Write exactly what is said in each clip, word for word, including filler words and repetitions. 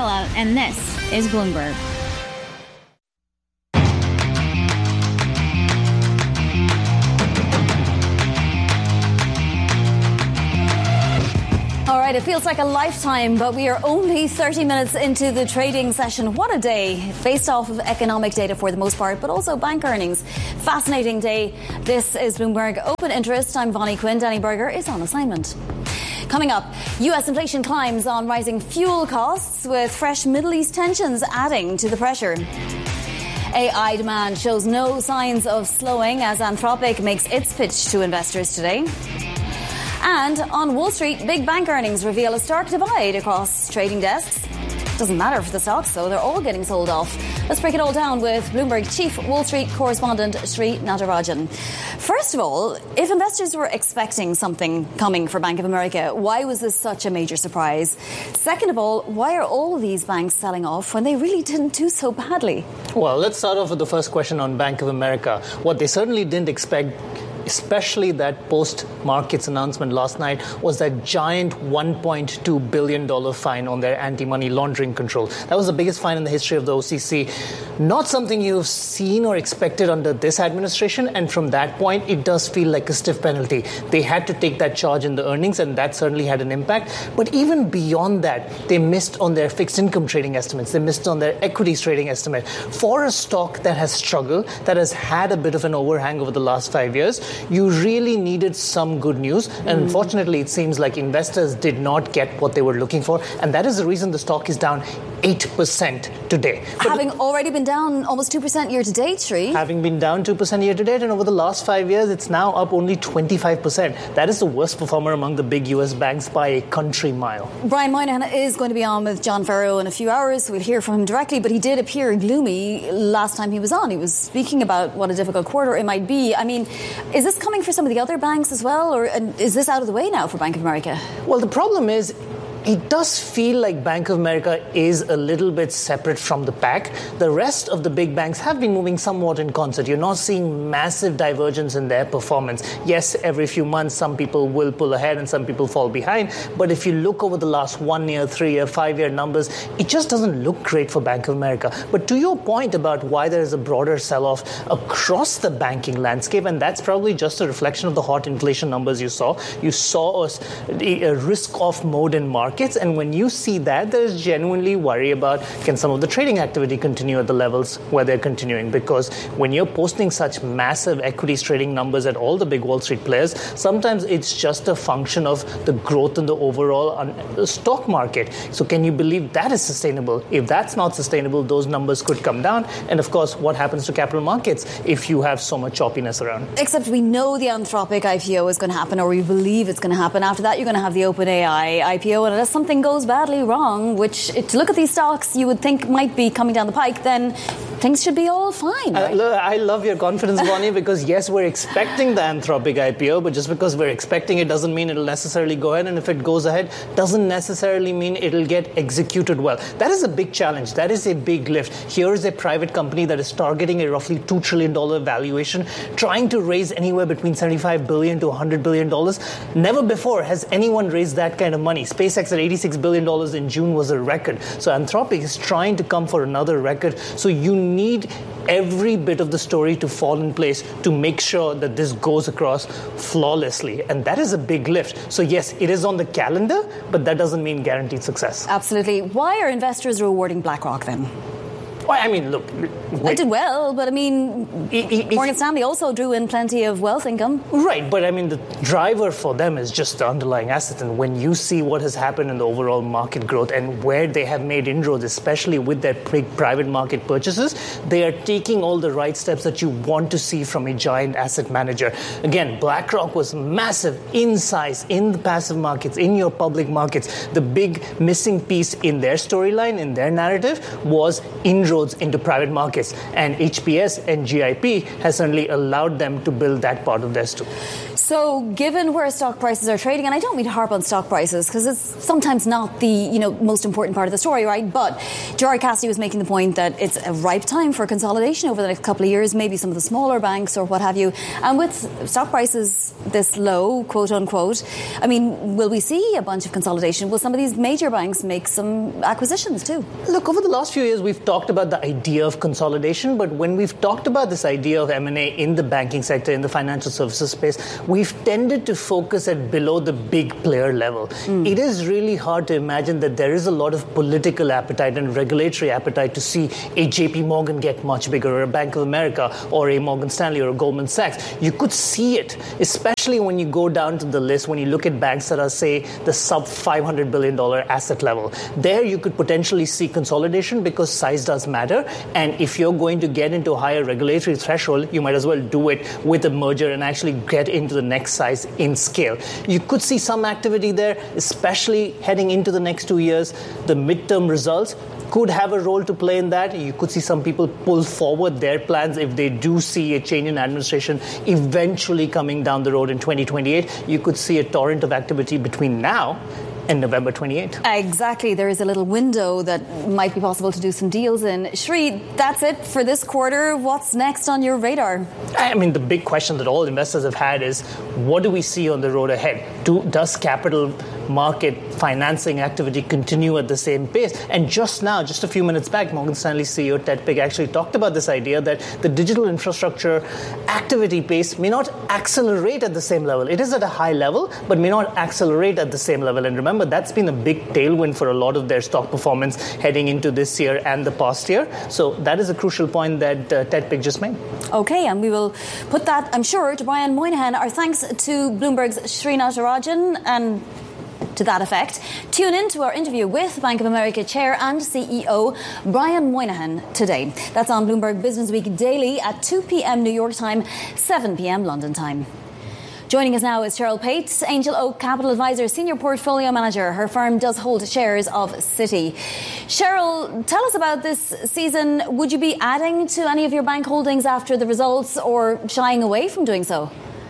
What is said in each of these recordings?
Daniela, and this is Bloomberg. All right, it feels like a lifetime, but we are only thirty minutes into the trading session. What a day, based off of economic data for the most part, but also bank earnings. Fascinating day. This is Bloomberg Open Interest. I'm Vonnie Quinn. Danny Berger is on assignment. Coming up, U S inflation climbs on rising fuel costs, with fresh Middle East tensions adding to the pressure. A I demand shows no signs of slowing as Anthropic makes its pitch to investors today. And on Wall Street, big bank earnings reveal a stark divide across trading desks. Doesn't matter for the stocks, though. They're all getting sold off. Let's break it all down with Bloomberg Chief Wall Street correspondent Sri Natarajan. First of all, if investors were expecting something coming for Bank of America, why was this such a major surprise? Second of all, why are all these banks selling off when they really didn't do so badly? Well, let's start off with the first question on Bank of America. What they certainly didn't expect, especially that post-markets announcement last night, was that giant one point two billion dollars fine on their anti-money laundering control. That was the biggest fine in the history of the O C C. Not something you've seen or expected under this administration, and from that point, it does feel like a stiff penalty. They had to take that charge in the earnings, and that certainly had an impact. But even beyond that, they missed on their fixed income trading estimates. They missed on their equities trading estimate. For a stock that has struggled, that has had a bit of an overhang over the last five years, you really needed some good news. And mm. unfortunately, it seems like investors did not get what they were looking for. And that is the reason the stock is down eight percent today. But having already been down almost two percent year to date, Sri. Having been down two percent year to date, and over the last five years, it's now up only twenty-five percent. That is the worst performer among the big U S banks by a country mile. Brian Moynihan is going to be on with John Ferro in a few hours. We'll hear from him directly, but he did appear gloomy last time he was on. He was speaking about what a difficult quarter it might be. I mean, is this coming for some of the other banks as well, or is this out of the way now for Bank of America? Well, the problem is, it does feel like Bank of America is a little bit separate from the pack. The rest of the big banks have been moving somewhat in concert. You're not seeing massive divergence in their performance. Yes, every few months, some people will pull ahead and some people fall behind. But if you look over the last one year, three year, five year numbers, it just doesn't look great for Bank of America. But to your point about why there is a broader sell-off across the banking landscape, and that's probably just a reflection of the hot inflation numbers you saw. You saw a, a risk-off mode in markets. And when you see that, there is genuinely worry about, can some of the trading activity continue at the levels where they're continuing? Because when you're posting such massive equities trading numbers at all the big Wall Street players, sometimes it's just a function of the growth in the overall un- stock market. So can you believe that is sustainable? If that's not sustainable, those numbers could come down. And of course, what happens to capital markets if you have so much choppiness around? Except we know the Anthropic I P O is going to happen, or we believe it's going to happen. After that, you're going to have the OpenAI I P O, and unless something goes badly wrong, which to look at these stocks you would think might be coming down the pike, then things should be all fine, right? Uh, look, I love your confidence, Bonnie, because yes, we're expecting the Anthropic I P O, but just because we're expecting it doesn't mean it'll necessarily go ahead, and if it goes ahead, doesn't necessarily mean it'll get executed well. That is a big challenge. That is a big lift. Here is a private company that is targeting a roughly two trillion dollars valuation, trying to raise anywhere between seventy-five billion dollars to one hundred billion dollars. Never before has anyone raised that kind of money. SpaceX at eighty-six billion dollars in June was a record. So Anthropic is trying to come for another record. So you need every bit of the story to fall in place to make sure that this goes across flawlessly. And that is a big lift. So yes, it is on the calendar, but that doesn't mean guaranteed success. Absolutely. Why are investors rewarding BlackRock then? Well, I mean, look. They did well, but I mean, it, it, Morgan Stanley also drew in plenty of wealth income. Right, but I mean, the driver for them is just the underlying asset. And when you see what has happened in the overall market growth and where they have made inroads, especially with their big private market purchases, they are taking all the right steps that you want to see from a giant asset manager. Again, BlackRock was massive in size, in the passive markets, in your public markets. The big missing piece in their storyline, in their narrative, was inroads into private markets, and H P S and G I P has certainly allowed them to build that part of their story. So given where stock prices are trading, and I don't mean to harp on stock prices because it's sometimes not the you know most important part of the story, right? But Gerard Cassidy was making the point that it's a ripe time for consolidation over the next couple of years, maybe some of the smaller banks or what have you. And with stock prices this low, quote unquote, I mean, will we see a bunch of consolidation? Will some of these major banks make some acquisitions too? Look, over the last few years, we've talked about the idea of consolidation, but when we've talked about this idea of M and A in the banking sector, in the financial services space, we've tended to focus at below the big player level. Mm. It is really hard to imagine that there is a lot of political appetite and regulatory appetite to see a J P Morgan get much bigger, or a Bank of America, or a Morgan Stanley, or a Goldman Sachs. You could see it, especially when you go down to the list, when you look at banks that are, say, the sub five hundred billion dollars asset level. There you could potentially see consolidation because size does matter. And if you're going to get into a higher regulatory threshold, you might as well do it with a merger and actually get into the next size in scale. You could see some activity there, especially heading into the next two years. The midterm results could have a role to play in that. You could see some people pull forward their plans if they do see a change in administration eventually coming down the road in twenty twenty-eight. You could see a torrent of activity between now and November twenty-eighth. Exactly. There is a little window that might be possible to do some deals in. Shri, that's it for this quarter. What's next on your radar? I mean, the big question that all investors have had is, what do we see on the road ahead? Do, does capital market financing activity continue at the same pace? And just now, just a few minutes back, Morgan Stanley C E O Ted Pick actually talked about this idea that the digital infrastructure activity pace may not accelerate at the same level. It is at a high level, but may not accelerate at the same level. And remember, that's been a big tailwind for a lot of their stock performance heading into this year and the past year. So that is a crucial point that uh, Ted Pick just made. Okay, and we will put that, I'm sure, to Brian Moynihan. Our thanks to Bloomberg's Shri Natarajan, and to that effect, tune in to our interview with Bank of America Chair and C E O Brian Moynihan today. That's on Bloomberg Business Week Daily at two p.m. New York time, seven p.m. London time. Joining us now is Cheryl Pate, Angel Oak Capital Advisor, Senior Portfolio Manager. Her firm does hold shares of Citi. Cheryl, tell us about this season. Would you be adding to any of your bank holdings after the results, or shying away from doing so?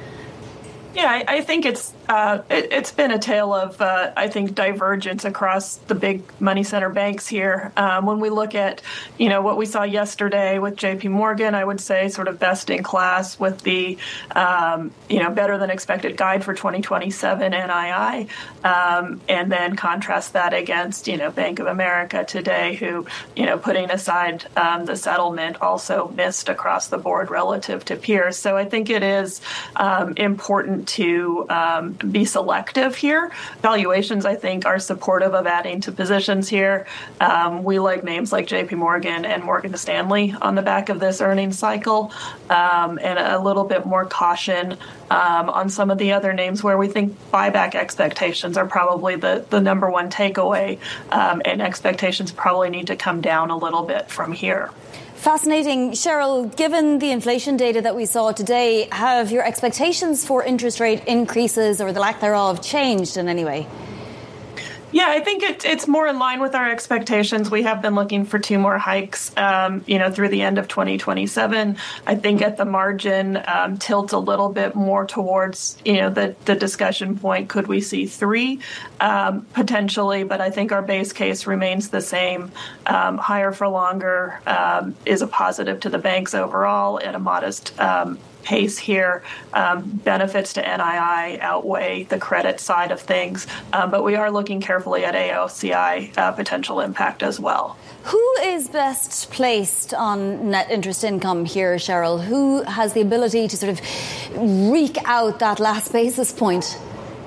Yeah, I, I think it's uh, it, it's been a tale of, uh, I think, divergence across the big money center banks here. Um, when we look at, you know, what we saw yesterday with J P Morgan, I would say sort of best in class with the, um, you know, better than expected guide for twenty twenty-seven N I I, um, and then contrast that against, you know, Bank of America today, who, you know, putting aside um, the settlement, also missed across the board relative to peers. So I think it is um, important to um, be selective here. Valuations, I think, are supportive of adding to positions here. Um, we like names like J P Morgan and Morgan Stanley on the back of this earnings cycle, um, and a little bit more caution um, on some of the other names where we think buyback expectations are probably the, the number one takeaway, um, and expectations probably need to come down a little bit from here. Fascinating. Cheryl, given the inflation data that we saw today, have your expectations for interest rate increases or the lack thereof changed in any way? Yeah, I think it, it's more in line with our expectations. We have been looking for two more hikes, um, you know, through the end of twenty twenty-seven. I think at the margin, um, tilt a little bit more towards, you know, the, the discussion point. Could we see three? Um, potentially, but I think our base case remains the same. Um, higher for longer um, is a positive to the banks overall at a modest um pace here. Um, benefits to N I I outweigh the credit side of things, um, but we are looking carefully at A O C I uh, potential impact as well. Who is best placed on net interest income here, Cheryl? Who has the ability to sort of wreak out that last basis point?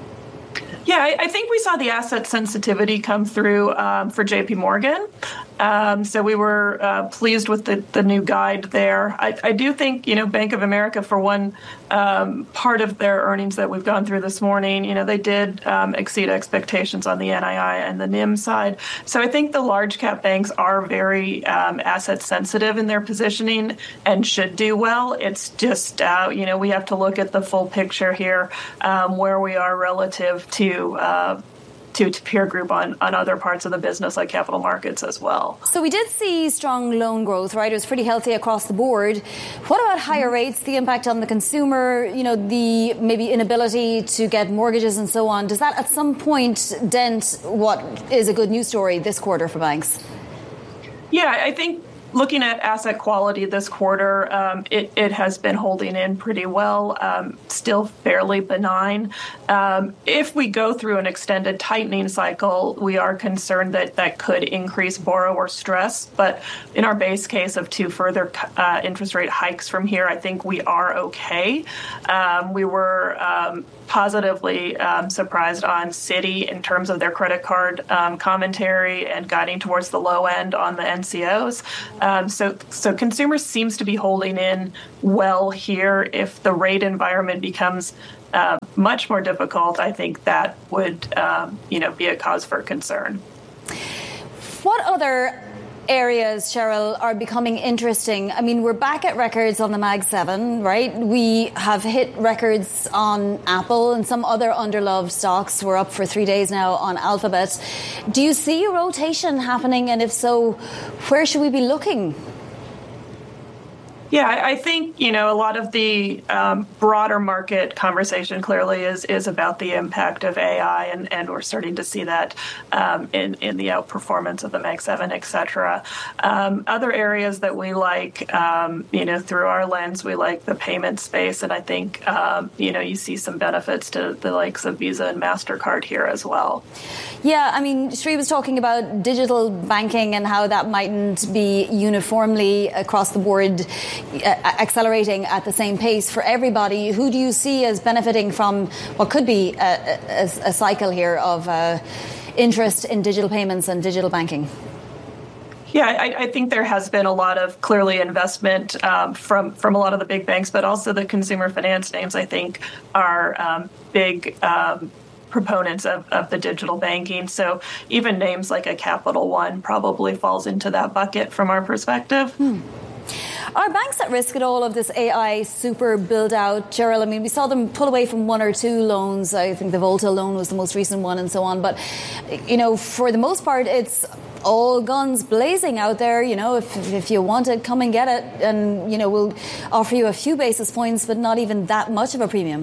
Yeah, I, I think we saw the asset sensitivity come through um, for J P Morgan. Um, so we were uh, pleased with the, the new guide there. I, I do think, you know, Bank of America, for one um, part of their earnings that we've gone through this morning, you know, they did um, exceed expectations on the N I I and the N I M side. So I think the large cap banks are very um, asset sensitive in their positioning and should do well. It's just, uh, you know, we have to look at the full picture here, um, where we are relative to Uh, to, to peer group on, on other parts of the business like capital markets as well. So we did see strong loan growth, right? It was pretty healthy across the board. What about higher rates, the impact on the consumer, you know, the maybe inability to get mortgages and so on? Does that at some point dent what is a good news story this quarter for banks? Yeah, I think looking at asset quality this quarter, um, it, it has been holding in pretty well, um, still fairly benign. Um, if we go through an extended tightening cycle, we are concerned that that could increase borrower stress. But in our base case of two further uh, interest rate hikes from here, I think we are okay. Um, we were um, positively um, surprised on Citi in terms of their credit card um, commentary and guiding towards the low end on the N C Os. Um, so, so consumers seems to be holding in well here. If the rate environment becomes uh, much more difficult, I think that would, um, you know, be a cause for concern. What other areas, Cheryl, are becoming interesting? I mean, we're back at records on the Mag seven, right? We have hit records on Apple and some other underloved stocks. We're up for three days now on Alphabet. Do you see a rotation happening? And if so, where should we be looking? Yeah, I think, you know, a lot of the um, broader market conversation clearly is is about the impact of A I, and, and we're starting to see that um, in, in the outperformance of the Mag seven, et cetera. Um, other areas that we like, um, you know, through our lens, we like the payment space, and I think, um, you know, you see some benefits to the likes of Visa and MasterCard here as well. Yeah, I mean, Sri was talking about digital banking and how that mightn't be uniformly across the board uh, accelerating at the same pace for everybody. Who do you see as benefiting from what could be a, a, a cycle here of uh, interest in digital payments and digital banking? Yeah, I, I think there has been a lot of clearly investment um, from from a lot of the big banks, but also the consumer finance names, I think, are um, big um proponents of, of the digital banking. So even names like a Capital One probably falls into that bucket from our perspective. Hmm. Are banks at risk at all of this A I super build out, Cheryl? I mean, we saw them pull away from one or two loans. I think the Volta loan was the most recent one and so on. But, you know, for the most part, it's all guns blazing out there. You know, if if you want it, come and get it. And, you know, we'll offer you a few basis points, but not even that much of a premium.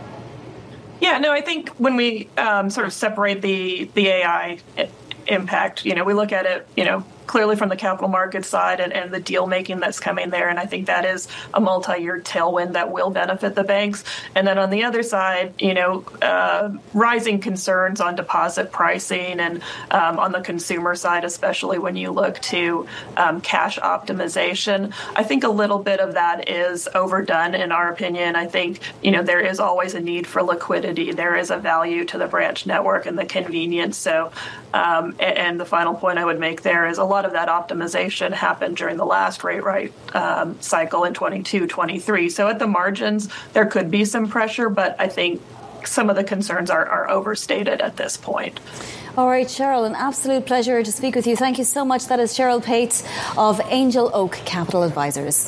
Yeah, no, I think when we um, sort of separate the the A I impact, you know, we look at it, you know, clearly from the capital markets side and, and the deal making that's coming there. And I think that is a multi-year tailwind that will benefit the banks. And then on the other side, you know, uh, rising concerns on deposit pricing and um, on the consumer side, especially when you look to um, cash optimization. I think a little bit of that is overdone in our opinion. I think, you know, there is always a need for liquidity. There is a value to the branch network and the convenience. So, um, and, and the final point I would make there is a lot of that optimization happened during the last rate right um, cycle in twenty-two, twenty-three. So at the margins, there could be some pressure, but I think some of the concerns are, are overstated at this point. All right, Cheryl, an absolute pleasure to speak with you. Thank you so much. That is Cheryl Pate of Angel Oak Capital Advisors.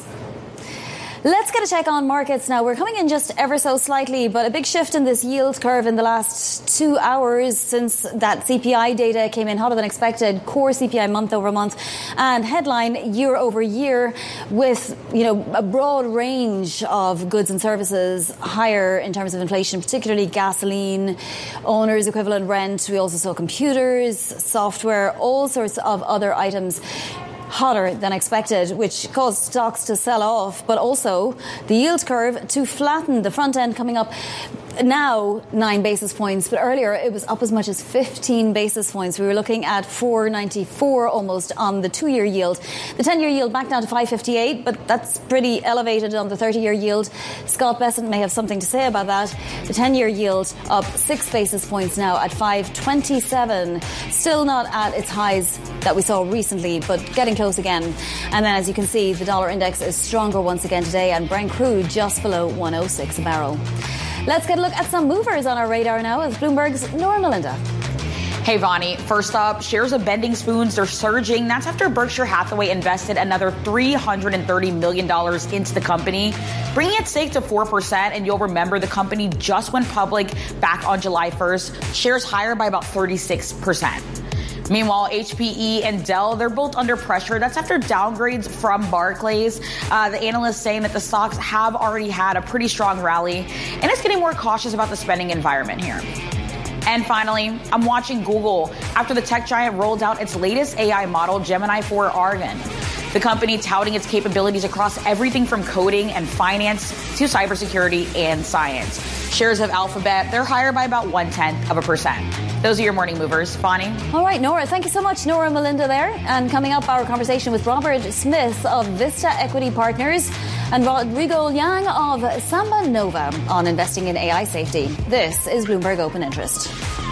Let's get a check on markets now. We're coming in just ever so slightly, but a big shift in this yield curve in the last two hours since that C P I data came in hotter than expected, core C P I month over month, and headline year over year, with, you know, a broad range of goods and services higher in terms of inflation, particularly gasoline, owner's equivalent rent. We also saw computers, software, all sorts of other items hotter than expected, which caused stocks to sell off, but also the yield curve to flatten, the front end coming up now nine basis points, but earlier it was up as much as fifteen basis points. We were looking at four ninety-four almost on the two-year yield. The ten-year yield back down to five fifty-eight, but that's pretty elevated on the thirty-year yield. Scott Bessent may have something to say about that. The ten-year yield up six basis points now at five twenty-seven. Still not at its highs that we saw recently, but getting close again. And then, as you can see, the dollar index is stronger once again today, and Brent crude just below one oh six a barrel. Let's get a look at some movers on our radar now with Bloomberg's Nora Melinda. Hey, Vonnie. First up, shares of Bending Spoons, they're surging. That's after Berkshire Hathaway invested another three hundred thirty million dollars into the company, bringing its stake to four percent. And you'll remember the company just went public back on July first. Shares higher by about thirty-six percent. Meanwhile, H P E and Dell, they're both under pressure. That's after downgrades from Barclays. Uh, the analysts saying that the stocks have already had a pretty strong rally, and it's getting more cautious about the spending environment here. And finally, I'm watching Google after the tech giant rolled out its latest A I model, Gemini four Argon. The company touting its capabilities across everything from coding and finance to cybersecurity and science. Shares of Alphabet, they're higher by about one-tenth of a percent. Those are your morning movers. Bonnie? All right, Nora, thank you so much. Nora Melinda there. And coming up, our conversation with Robert Smith of Vista Equity Partners and Rodrigo Yang of Samba Nova on investing in A I safety. This is Bloomberg Open Interest.